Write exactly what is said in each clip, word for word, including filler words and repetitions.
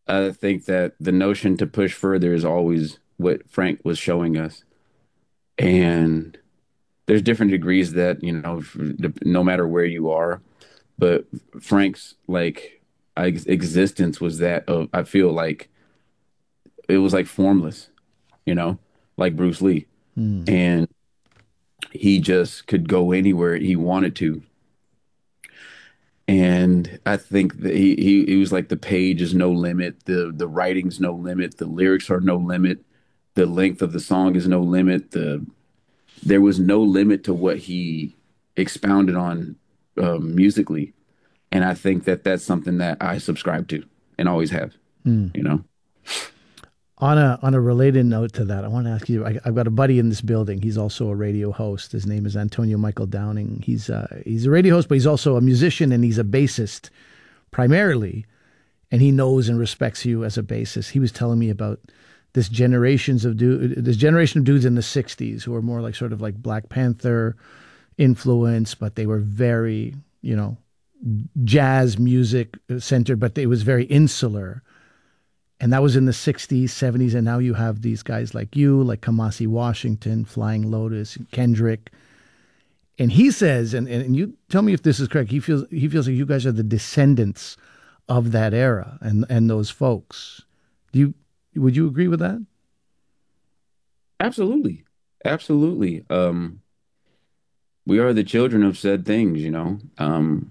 I think that the notion to push further is always what Frank was showing us. And there's different degrees that, you know, no matter where you are, but Frank's like ex existence was that of, I feel like it was like formless, you know, like Bruce Lee. Hmm. And he just could go anywhere he wanted to. And I think that he, he he was like the page is no limit, the the writing's no limit, the lyrics are no limit, the length of the song is no limit. The there was no limit to what he expounded on um, musically, and I think that that's something that I subscribe to and always have. Hmm. You know, On a on a related note to that, I want to ask you. I, I've got a buddy in this building. He's also a radio host. His name is Antonio Michael Downing. He's uh, he's a radio host, but he's also a musician and he's a bassist primarily. And he knows and respects you as a bassist. He was telling me about this generations of dude, this generation of dudes in the sixties who are more like sort of like Black Panther influence, but they were very, you know, jazz music centered, but it was very insular. And that was in the sixties, seventies. And now you have these guys like you, like Kamasi Washington, Flying Lotus, Kendrick. And he says, and, and you tell me if this is correct, he feels he feels like you guys are the descendants of that era and, and those folks. Do you would you agree with that? absolutely, absolutely. Um, we are the children of said things. You know, um,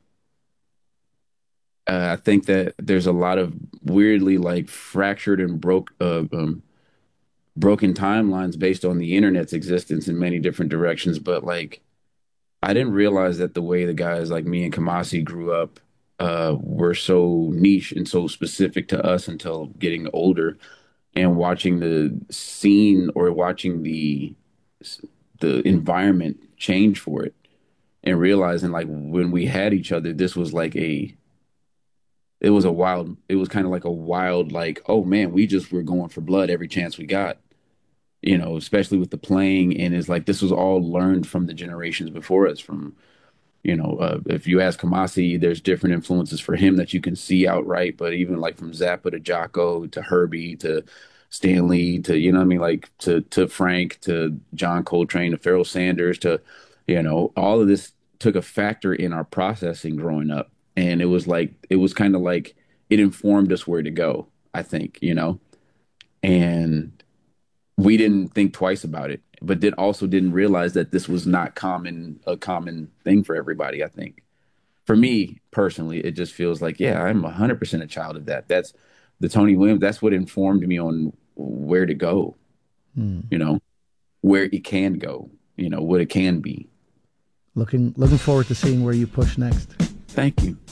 uh, I think that there's a lot of weirdly like fractured and broke uh, um, broken timelines based on the internet's existence in many different directions. But like, I didn't realize that the way the guys like me and Kamasi grew up uh, were so niche and so specific to us until getting older and watching the scene or watching the the environment change for it and realizing like when we had each other, this was like a it was a wild it was kind of like a wild like oh man we just were going for blood every chance we got, you know, especially with the playing. And it's like this was all learned from the generations before us. From, you know, uh, if you ask Kamasi, there's different influences for him that you can see outright. But even like from Zappa to Jocko to Herbie to Stanley to, you know what I mean, like to to Frank to John Coltrane to Pharoah Sanders to, you know, all of this took a factor in our processing growing up. And it was like it was kind of like it informed us where to go, I think, you know. And we didn't think twice about it, but then also didn't realize that this was not common, a common thing for everybody. I think for me personally, it just feels like, yeah, I'm one hundred percent a child of that. That's the Tony Williams. That's what informed me on where to go, Hmm. you know, where it can go, you know, what it can be. Looking looking forward to seeing where you push next. Thank you.